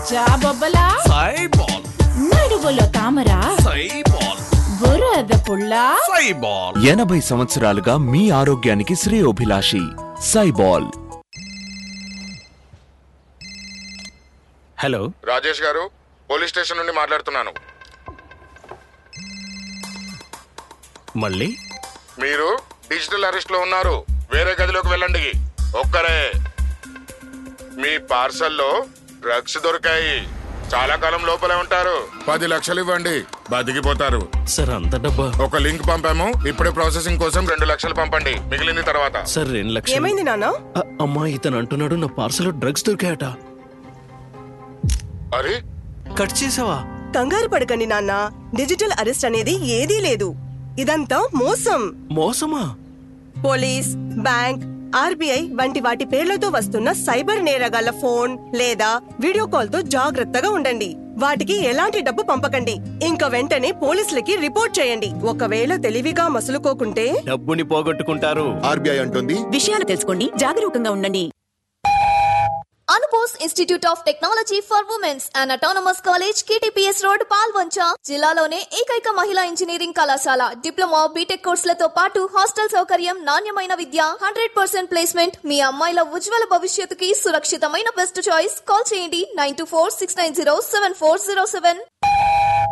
జాబొబ్బలా సైబాల్, నడువులో తామరా సైబాల్, బురద పుల్ల సైబాల్. 80 సంవత్సరాలుగా మీ ఆరోగ్యానికి శ్రేయోభిలాషి సైబాల్. హలో రాజేష్ గారు, పోలీస్ స్టేషన్ నుండి మాట్లాడుతున్నాను. మళ్ళీ మీరు డిజిటల్ అరెస్ట్ లో ఉన్నారు. వేరే గదిలోకి వెళ్ళండి. ఒక్కరే. మీ పార్సల్లో డ్రగ్స్ దొరికాయి. చాలా కాలం లోపలే ఉంటారు. 10 లక్షలు ఇవ్వండి, బతికిపోతారు. సార్ అంత డబ్బా? ఒక లింక్ పంపాము, ఇప్పుడే ప్రాసెసింగ్ కోసం 2 లక్షలు పంపండి, మిగిలింది తర్వాత. సార్ 2 లక్షలు. ఏమైంది నాన్న? అమ్మా, ఇతను అంటున్నాడు నా పార్సల్ డ్రగ్స్ దొరికాయట. అరే, కట్ చేసావా? కంగారు పడకండి నాన్న, డిజిటల్ అరెస్ట్ అనేది ఏదీ లేదు. ఇదంతా మోసం. మోసమా? పోలీస్, బ్యాంక్, ఆర్బీఐ వంటి వాటి పేర్లతో వస్తున్న సైబర్ నేరగాళ్ల ఫోన్ లేదా వీడియో కాల్ తో జాగ్రత్తగా ఉండండి. వాటికి ఎలాంటి డబ్బు పంపకండి. ఇంకా వెంటనే పోలీసులకి రిపోర్ట్ చేయండి. ఒకవేళ తెలివిగా మసులుకోకుంటే డబ్బుని పోగొట్టుకుంటారు. ఆర్బీఐ అంటుంది. విషయాలు తెలుసుకోండి, జాగరూకంగా ఉండండి. అనుపోస్ institute of technology for women's and autonomous college, KTPS road, Palvancha. జిల్లాలోనే ఏకైక మహిళా ఇంజనీరింగ్ కళాశాల. డిప్లొమా, బీటెక్ కోర్సులతో పాటు హాస్టల్ సౌకర్యం, నాణ్యమైన విద్య, 100% ప్లేస్మెంట్. మీ అమ్మాయిల ఉజ్వల భవిష్యత్తుకి సురక్షితమైన బెస్ట్ చాయిస్. కాల్ చేయండి 924-690-7407.